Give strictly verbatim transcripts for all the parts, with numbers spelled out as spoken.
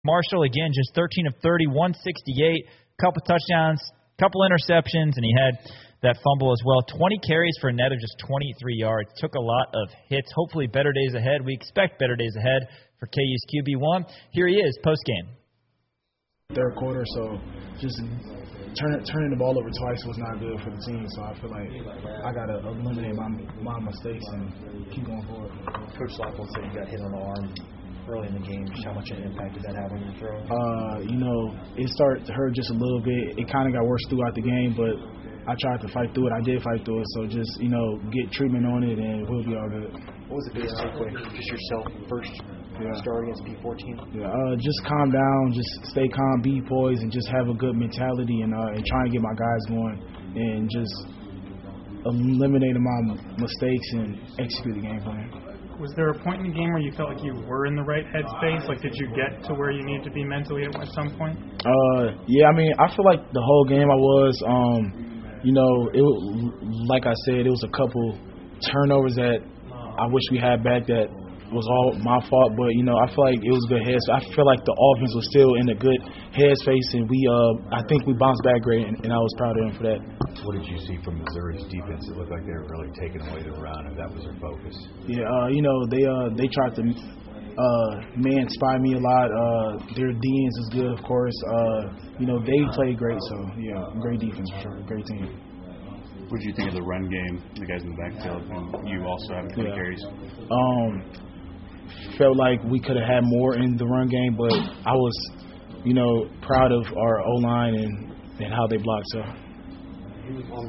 Marshall, again, just thirteen of thirty, one sixty-eight, couple touchdowns, couple interceptions, and he had that fumble as well. twenty carries for a net of just twenty-three yards. Took a lot of hits. Hopefully better days ahead. We expect better days ahead for K U's Q B one. Here he is, post-game. Third quarter, so just turn, turning the ball over twice was not good for the team. So I feel like I got to eliminate my, my mistakes and keep going forward. Coach Lockwood said you got hit on the arm early in the game. Just how much of an impact did that have on your throw? Uh, you know, it started to hurt just a little bit. It kind of got worse throughout the game, but I tried to fight through it. I did fight through it. So just, you know, get treatment on it and we'll be all good. What was the biggest takeaway? Just yourself first yeah. start against P fourteen? Yeah, uh, just calm down, just stay calm, be poised, and just have a good mentality and, uh, and try and get my guys going and just eliminating my mistakes and execute the game plan. Was there a point in the game where you felt like you were in the right headspace? Like, did you get to where you need to be mentally at some point? Uh, yeah, I mean, I feel like the whole game I was, um, you know, it like I said, it was a couple turnovers that I wish we had back that was all my fault. But, you know, I feel like it was good headspace. I feel like the offense was still in a good headspace, and we, uh, I think we bounced back great, and, and I was proud of them for that. What did you see from Missouri's defense? It looked like they were really taking away the run, and that was their focus. Yeah, uh, you know, they uh, they tried to uh, man spy me a lot. Uh, their D Ns is good, of course. Uh, you know, they played great, so, yeah, great defense for sure, great team. What did you think of the run game, the guys in the backfield, and you also having twenty yeah. carries? Um, felt like we could have had more in the run game, but I was, you know, proud of our O-line and, and how they blocked, so. On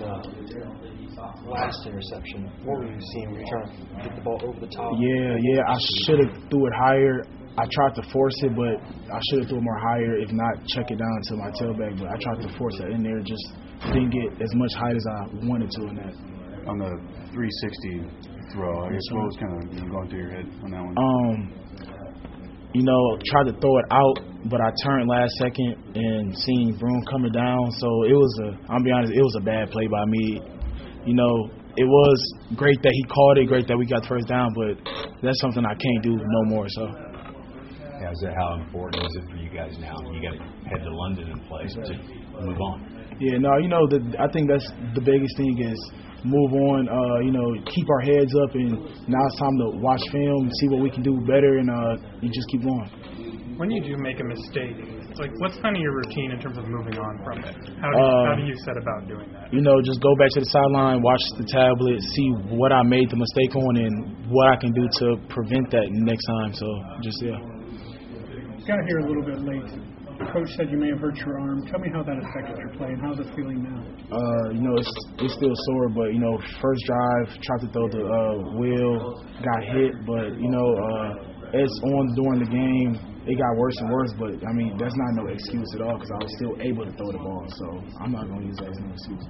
the last interception, what were you seeing? Were you trying to get the ball over the top? Yeah, yeah, I should have threw it higher. I tried to force it, but I should have threw it more higher, if not check it down to my tailback. But I tried to force it in there, just didn't get as much height as I wanted to in that. On the three sixty throw, I guess what was kind of going through your head on that one? Um, you know, tried to throw it out, but I turned last second and seen Broom coming down. So it was a, I'll be honest, it was a bad play by me. You know, it was great that he called it, great that we got the first down, but that's something I can't do no more. So. Yeah, is that how important is it for you guys now? You got to head to London and play to move on. Yeah, no, you know, the, I think that's the biggest thing is move on, uh, you know, keep our heads up, and now it's time to watch film, see what we can do better, and uh, you just keep going. When you do make a mistake, like, what's kind of your routine in terms of moving on from it? How do you, uh, how do you set about doing that? You know, just go back to the sideline, watch the tablet, see what I made the mistake on, and what I can do to prevent that next time. So, just, yeah. Got here a little bit late. Coach said you may have hurt your arm. Tell me how that affected your play and how's it feeling now? Uh, you know, it's it's still sore, but, you know, first drive, tried to throw the uh, wheel, got hit, but, you know, uh, as on during the game, it got worse and worse, but, I mean, that's not no excuse at all because I was still able to throw the ball, so I'm not going to use that as an excuse.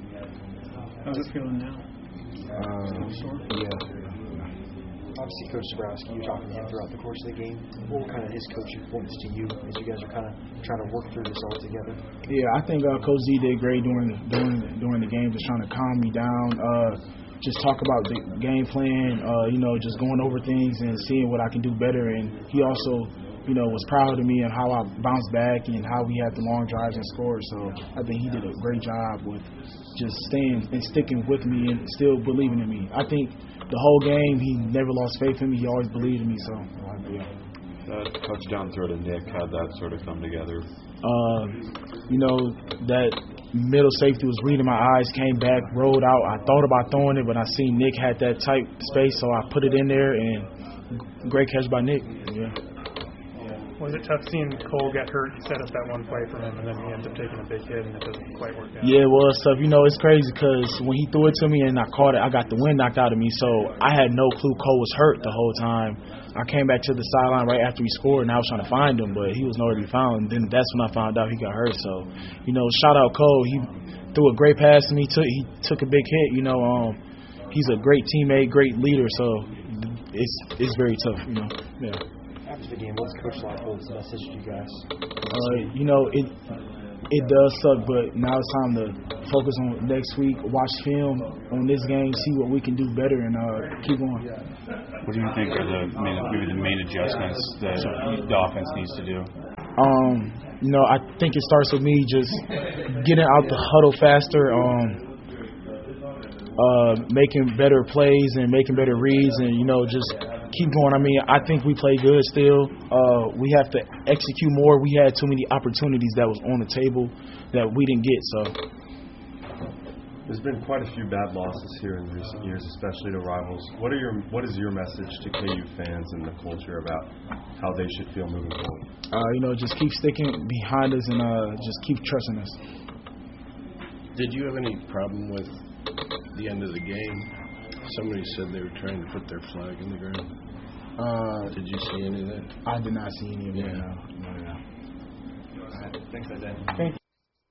How's it feeling now? Uh, sore? Yeah. Obviously, Coach Zabrowski, you were talking to him throughout the course of the game. What were kind of his coaching points to you as you guys are kind of trying to work through this all together? Yeah, I think uh, Coach Z did great during during during the game, just trying to calm me down, uh, just talk about the game plan, uh, you know, just going over things and seeing what I can do better. And he also, you know, was proud of me and how I bounced back and how we had the long drives and scored. So I think he did a great job with just staying and sticking with me and still believing in me. I think the whole game, he never lost faith in me. He always believed in me. So, yeah. That touchdown throw to Nick, how'd that sort of come together? Uh, you know, that middle safety was reading my eyes, came back, rolled out. I thought about throwing it, but I seen Nick had that tight space, so I put it in there, and great catch by Nick. Yeah. Was it tough seeing Cole get hurt? You set up that one play for him, and then he ends up taking a big hit, and it doesn't quite work out. Yeah, it was tough. You know, it's crazy because when he threw it to me and I caught it, I got the wind knocked out of me, so I had no clue Cole was hurt the whole time. I came back to the sideline right after he scored, and I was trying to find him, but he was nowhere to be found. And then that's when I found out he got hurt. So, you know, shout out Cole. He threw a great pass to me. Took he took a big hit. You know, um, he's a great teammate, great leader. So it's it's very tough. You know, yeah. After the game, what's Coach Lockwood's message to you guys? Uh, you know, it it does suck, but now it's time to focus on next week, watch film on this game, see what we can do better, and uh, keep going. What do you think are the main, maybe the main adjustments that the offense needs to do? Um, you know, I think it starts with me just getting out the huddle faster, um, uh, making better plays and making better reads, and, you know, just keep going. I mean, I think we play good still. Uh, we have to execute more. We had too many opportunities that was on the table that we didn't get, so. There's been quite a few bad losses here in recent years, especially to rivals. What are your What is your message to K U fans and the culture about how they should feel moving forward? Uh, you know, just keep sticking behind us and uh, just keep trusting us. Did you have any problem with the end of the game? Somebody said they were trying to put their flag in the ground. Uh, did you see any of that? I did not see any of yeah. that. No, no, no. Thanks, Isaiah. Thank you.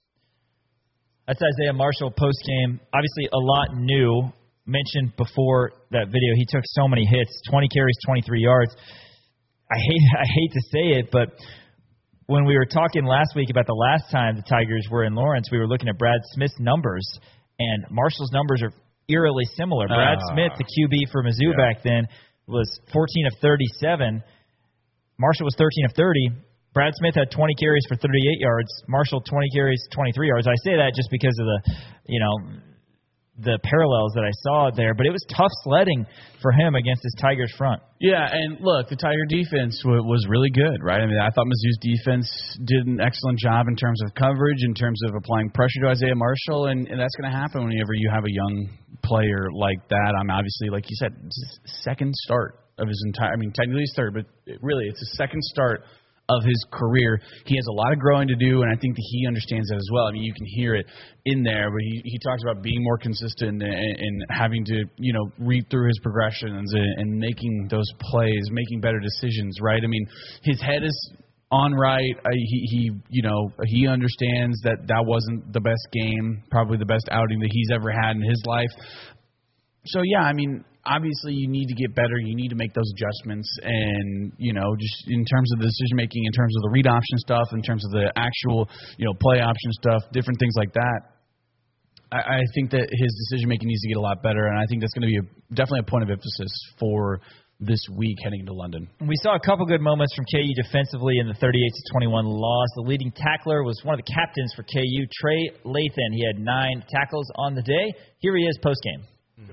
That's Isaiah Marshall post-game. Obviously, a lot new. Mentioned before that video, he took so many hits, twenty carries, twenty-three yards. I hate I hate to say it, but when we were talking last week about the last time the Tigers were in Lawrence, we were looking at Brad Smith's numbers, and Marshall's numbers are eerily similar. Brad uh, Smith, the Q B for Mizzou yeah. back then, was fourteen of thirty-seven. Marshall was thirteen of thirty. Brad Smith had twenty carries for thirty-eight yards. Marshall, twenty carries, twenty-three yards. I say that just because of the, you know, the parallels that I saw there. But it was tough sledding for him against this Tigers front. Yeah, and look, the Tiger defense w- was really good, right? I mean, I thought Mizzou's defense did an excellent job in terms of coverage, in terms of applying pressure to Isaiah Marshall, and, and that's going to happen whenever you have a young player like that. I'm mean, obviously, like you said, it's his second start of his entire – I mean, technically he's third, but it really it's his second start of his career. He has a lot of growing to do, and I think that he understands that as well. I mean, you can hear it in there, but he, he talks about being more consistent and, and having to, you know, read through his progressions and, and making those plays, making better decisions, right? I mean, his head is on right. I, he, he, you know, he understands that that wasn't the best game, probably the best outing that he's ever had in his life. So, yeah, I mean, obviously you need to get better. You need to make those adjustments. And, you know, just in terms of the decision-making, in terms of the read option stuff, in terms of the actual, you know, play option stuff, different things like that, I, I think that his decision-making needs to get a lot better. And I think that's going to be a, definitely a point of emphasis for this week heading into London. We saw a couple good moments from K U defensively in the thirty-eight to twenty-one loss. The leading tackler was one of the captains for K U, Trey Lathan. He had nine tackles on the day. Here he is post-game.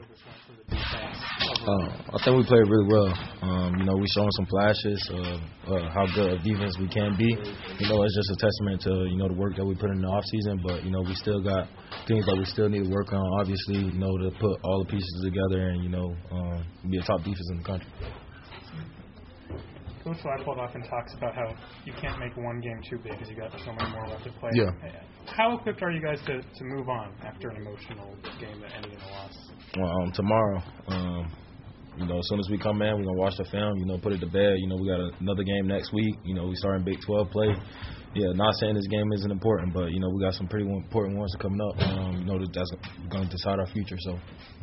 Uh, I think we played really well. Um, you know, we showing some flashes of uh, how good of defense we can be. You know, it's just a testament to, you know, the work that we put in the offseason. But, you know, we still got things that we still need to work on, obviously, you know, to put all the pieces together and, you know, um, be a top defense in the country. Coach Leipold often talks about how you can't make one game too big because you got so many more left to play. Yeah. How equipped are you guys to, to move on after an emotional game that ended in a loss? Well, um, tomorrow, um, you know, as soon as we come in, we're going to watch the film, you know, put it to bed. You know, we got a, another game next week. You know, we starting Big twelve play. Yeah, not saying this game isn't important, but, you know, we got some pretty important ones coming up. Um, you know, that's going to decide our future, so.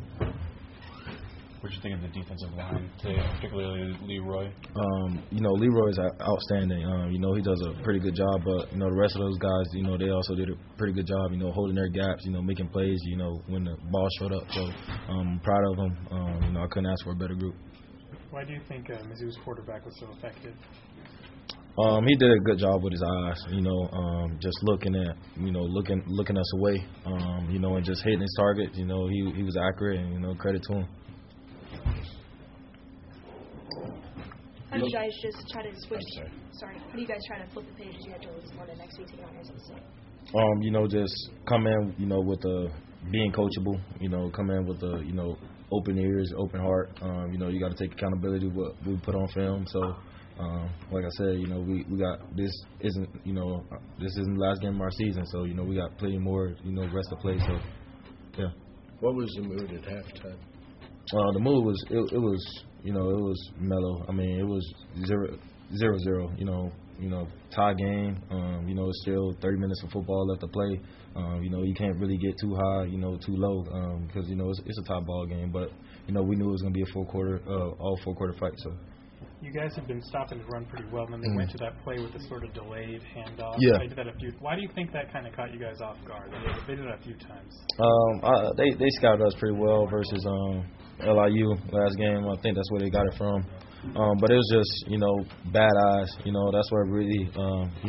What you think of the defensive line today, particularly Leroy? Um, you know, Leroy is outstanding. Um, you know, he does a pretty good job, but, you know, the rest of those guys, you know, they also did a pretty good job, you know, holding their gaps, you know, making plays, you know, when the ball showed up. So I'm um, proud of them. Um, you know, I couldn't ask for a better group. Why do you think uh, Mizzou's quarterback was so effective? Um, he did a good job with his eyes, you know, um, just looking at, you know, looking looking us away, um, you know, and just hitting his target. You know, he he was accurate, and, you know, credit to him. How do you guys just try to switch? Sorry. sorry. How do you guys try to flip the page as you head towards London next week to get on your side? Um, you know, just come in, you know, with the being coachable. You know, come in with the, you know, open ears, open heart. Um, you know, you got to take accountability of what we put on film. So, um, like I said, you know, we, we got this isn't, you know, this isn't the last game of our season. So, you know, we got plenty more, you know, rest to play. So, yeah. What was the mood at halftime? Uh, the mood was it, it was. You know, it was mellow. I mean, it was zero, zero, zero. You know, you know, tie game. Um, you know, it's still thirty minutes of football left to play. Um, you know, you can't really get too high, you know, too low, um, because you know it's, it's a tie ball game. But you know, we knew it was going to be a full quarter, uh, all four quarter fight. So. You guys have been stopping the run pretty well, and then they mm. went to that play with the sort of delayed handoff. Yeah. They did that a few. Why do you think that kind of caught you guys off guard? They, they did it a few times. Um, I, they they scouted us pretty well versus um. L I U last game. I think that's where they got it from. Um, but it was just, you know, bad eyes. You know, that's where really, um,